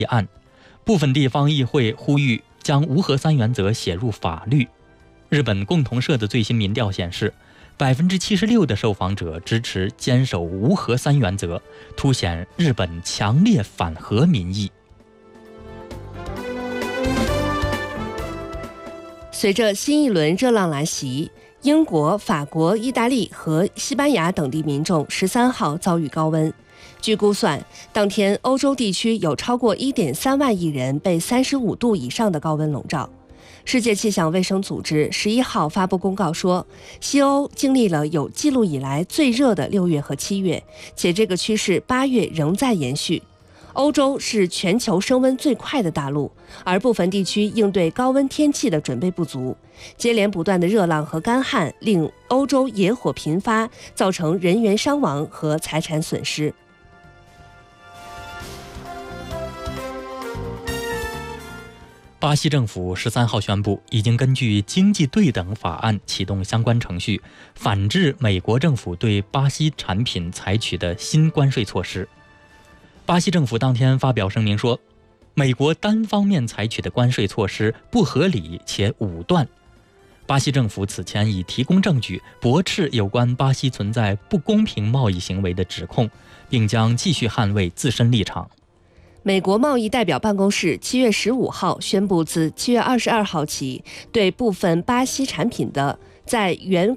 案，部分地方议会呼吁将无核三原则写入法律。日本共同社的最新民调显示，76%的受访者支持坚守无核三原则，凸显日本强烈反核民意。 随着新一轮热浪来袭，英国、法国、意大利和西班牙等地民众13号遭遇高温。据估算，当天欧洲地区有超过 1.3 万亿人被35度以上的高温笼罩。世界气象卫生组织11号发布公告说，西欧经历了有记录以来最热的6月和7月，且这个趋势8月仍在延续。欧洲是全球升温最快的大陆，而部分地区应对高温天气的准备不足，接连不断的热浪和干旱令欧洲野火频发，造成人员伤亡和财产损失。 巴西政府13号宣布，已经根据经济对等法案启动相关程序，反制美国政府对巴西产品采取的新关税措施。巴西政府当天发表声明说，美国单方面采取的关税措施不合理且武断。巴西政府此前已提供证据，驳斥有关巴西存在不公平贸易行为的指控，并将继续捍卫自身立场。 美国贸易代表办公室7月15号宣布，自7月22号起，对部分巴西产品的在原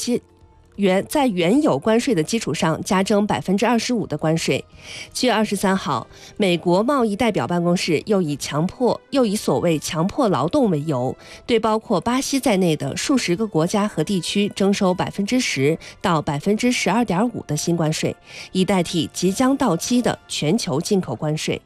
有关税的基础上加征25%的关税。7月23号，美国贸易代表办公室又以所谓强迫劳动为由，对包括巴西在内的数十个国家和地区征收10%到12.5%的新关税，以代替即将到期的全球进口关税。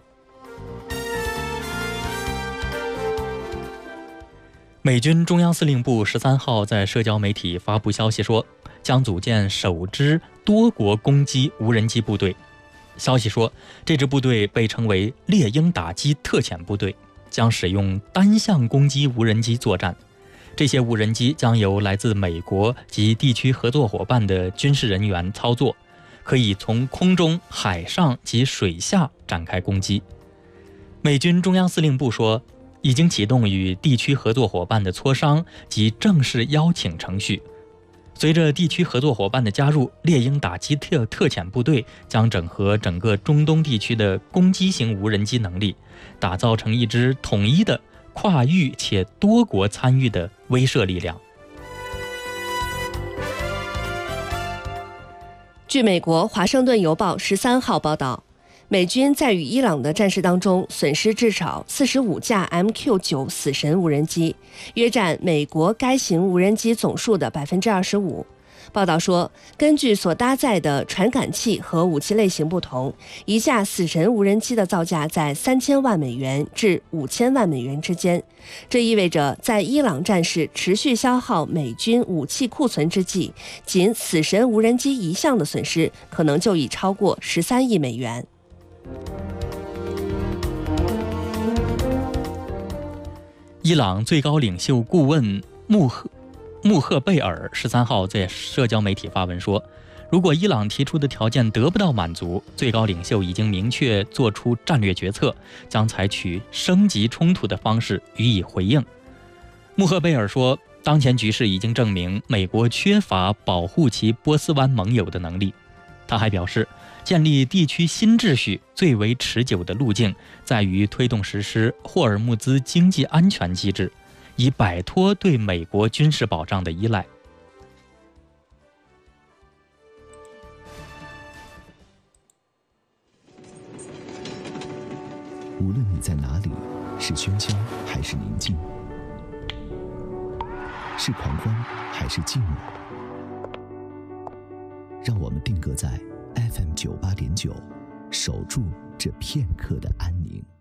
美军中央司令部13号在社交媒体发布消息说，将组建首支多国攻击无人机部队。消息说，这支部队被称为猎鹰打击特遣部队，将使用单向攻击无人机作战。这些无人机将由来自美国及地区合作伙伴的军事人员操作，可以从空中、海上及水下展开攻击。美军中央司令部说，已经启动与地区合作伙伴的磋商及正式邀请程序。随着地区合作伙伴的加入，猎鹰打击特遣部队将整合整个中东地区的攻击型无人机能力，打造成一支统一的、跨域且多国参与的威慑力量。 据美国《华盛顿邮报》13号报道，美军在与伊朗的战事当中损失至少45架 MQ-9 死神无人机，约占美国该型无人机总数的25%。报道说，根据所搭载的传感器和武器类型不同，一架死神无人机的造价在3000万美元至5000万美元之间。这意味着，在伊朗战事持续消耗美军武器库存之际，仅死神无人机一项的损失可能就已超过13亿美元。 伊朗最高领袖顾问穆赫贝尔13号在社交媒体发文说，如果伊朗提出的条件得不到满足，最高领袖已经明确做出战略决策，将采取升级冲突的方式予以回应。穆赫贝尔说，当前局势已经证明美国缺乏保护其波斯湾盟友的能力。他还表示，建立地区新秩序最为持久的路径在于推动实施霍尔木兹经济安全机制，以摆脱对美国军事保障的依赖。 无论你在哪里，是喧嚣还是宁静，是狂欢还是静默，让我们定格在 FM 98.9，守住这片刻的安宁。